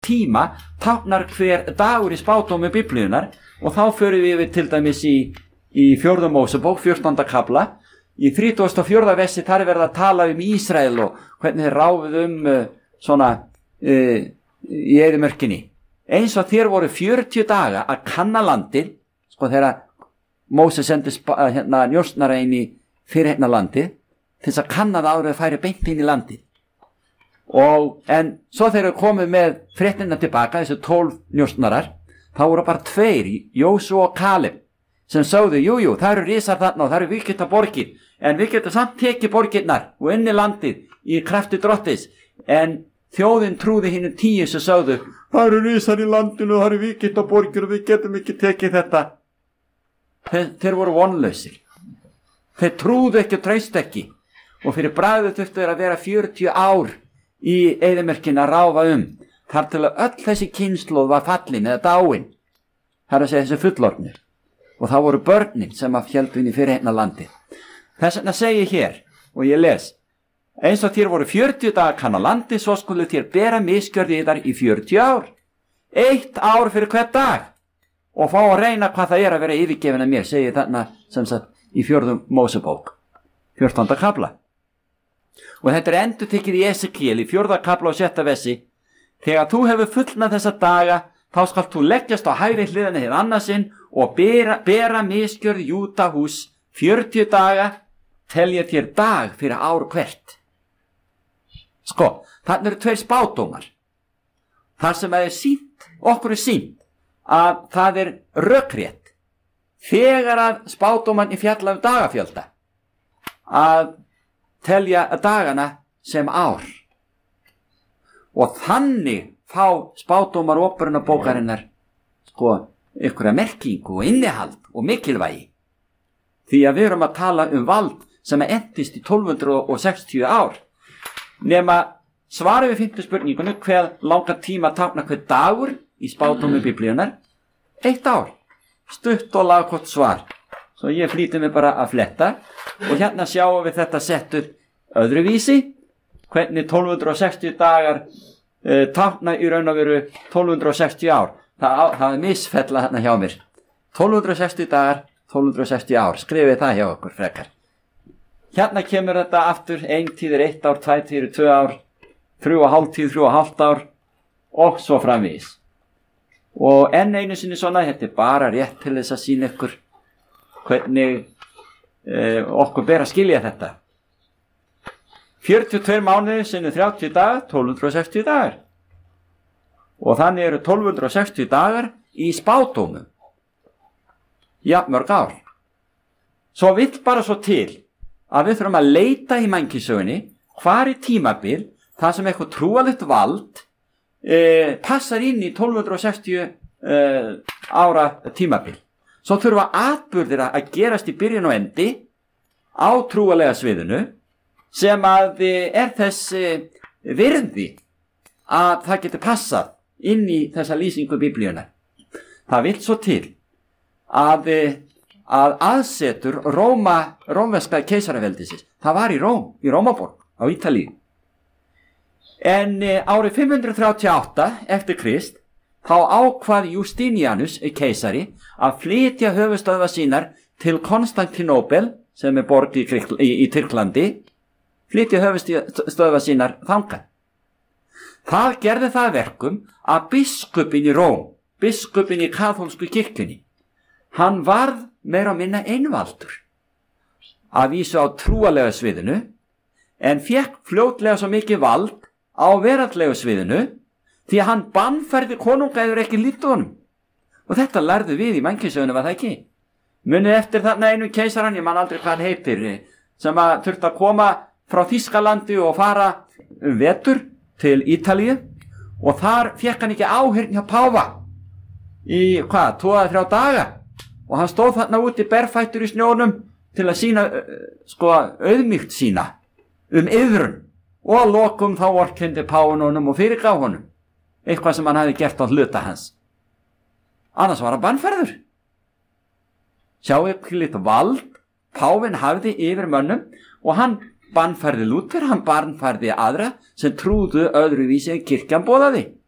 tíma táknar hver dagur í spádómi Biblíunnar, og þá förum við yfir til dæmis í 4. Mósebók 14. kafla. Í 34. versi þar verið að tala Ísrael og hvernig þeir ráfuðu í eyðimörkinni. Eins og þér voru 40 daga að kanna landið, þegar Móse sendi njósnara inn í fyrirheitna landið, til þess að kanna það áður að færi beint inn í landið. En svo þeir komið með fréttina tilbaka, þessi 12 njósnarar, þá voru bara 2, Jósúa og Kaleb, sem sögðu, jú, það eru risar þarna og það eru vikita borgir, en við getum samt tekið borgirnar og inn í landið í krafti Drottis. En þjóðin trúði hinum 10 sem sögðu, það eru risar í landinu og það eru vikita borgir og við getum ekki tekið þetta. Þeir voru vonlausir. Þeir trúðu ekki og treystu ekki, og fyrir bragðið þurftu þeir að vera 40 ár í eyðimörkinni að ráfa þar til að öll þessi kynslóð var fallin eða dáin, það er að segja þessi fullorðnir, og það voru börnin sem héldu inn í fyrirheitna landið. Þess vegna segi ég hér, og ég les, eins og þér voru 40 daga að kanna landið, svo skulu þér bera misgjörð yðar í 40 ár, 1 ár fyrir hver dag, og fá að reyna hvað það er að vera yfirgefin af mér, segi þarna sem sagt í 4. Mósebók 14. kafla. Og þetta endurtekið í Esekiel í 4. kafla og 6. versi. Þegar þú hefur fullnað þessa daga, þá skalt þú leggjast á hægri hliðina hér annarsinn og bera misgjörð Júdahús 40 daga, telja þér dag fyrir ár hvert. Þarna eru 2 spádómar. Þar sem okkur er sýnt að það er rökrétt þegar að spádóman í fjalla dagafjölda að telja dagana sem ár, og þannig fá spádómar óperunarbókarinnar einhverja merkingu og innihald og mikilvægi, því að við erum að tala vald sem entist í 1260 ár. Nema svarið við 5. spurningunni, hver langan tíma táknar hver dagur í spádómi Biblíunnar? 1 ár. Stutt og lagkort svar. Svo ég flýti mig bara að fletta, og hérna sjáum við þetta settur öðruvísi, hvernig 1260 dagar tákna í raun og veru 1260 ár. Það er misfella hérna hjá mér. 1260 dagar, 1260 ár. Skrifið það hjá okkur frekar. Hérna kemur þetta aftur, 1 tíð er 1 ár, 2 tíð er 2 ár, 3,5 tíð, 3,5 ár, og svo framvís. Og enn einu sinni svona, þetta er bara rétt til þess að sýna ykkur hvernig okkur ber að skilja þetta. 42 mánuðir sinnum 30 dagar, 1260 dagar. Og þannig eru 1260 dagar í spádómum. Mörg ár. Svo vill bara svo til að við þurfum að leita í mannkynssögunni hvar í tímabil það sem eitthvað trúalegt vald passar inn í 1260 ára tímabil. Svo þurfa atburðir að gerast í byrjun og endi á trúalega sviðinu sem að er þess virði að það getur passað inn í þessa lýsingu Biblíunnar. Það vill svo til að aðsetur rómverska keisaraveldisins, það var í Róm, í Rómaborg á Ítalíu. En árið 538 eftir Krist þá ákvað Justinianus keisari að flytja höfuðstöðvar sínar til Konstantinópel, sem er borg í Tyrklandi, flytja höfuðstöðvar sínar þangað. Það gerði það verkum að biskupinn í Róm, biskupinn í kaþólsku kirkjunni, hann varð meira og minna einvaldur, að vísu á trúalega sviðinu, en fékk fljótlega svo mikið vald á veraldlegu sviðinu, því að hann bannfærði konunga eður ekki lítið honum. Og þetta lærðu við í mannkynssögunni, var það ekki? Munið eftir þarna einu keisaran, ég man aldrei hvað hann heitir, sem að þurfti að koma frá Þýskalandi og fara vetur til Ítalíu, og þar fékk hann ekki áheyrn hjá páfa í 2-3 daga, og hann stóð þarna úti berfættur í snjónum til að sína auðmýkt sína iðrun, og að lokum þá vorkenndi páfinn honum og fyrirgaf honum eitthvað sem hann hafi gert á hluta hans. Annars var hann bannfærður. Sjáu ekki litt vald páfinn hafði yfir mönnum, og hann bannfærði Lúther, hann bannfærði aðra sem trúðu öðruvísi en kirkjan boðaði.